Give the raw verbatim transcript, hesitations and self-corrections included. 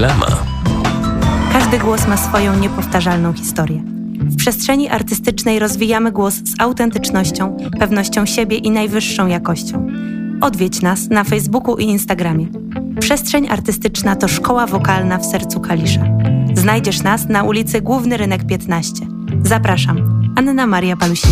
Reklama. Każdy głos ma swoją niepowtarzalną historię. W przestrzeni artystycznej rozwijamy głos z autentycznością, pewnością siebie i najwyższą jakością. Odwiedź nas na Facebooku i Instagramie. Przestrzeń artystyczna to szkoła wokalna w sercu Kalisza. Znajdziesz nas na ulicy Główny Rynek piętnaście. Zapraszam, Anna Maria Palusińska.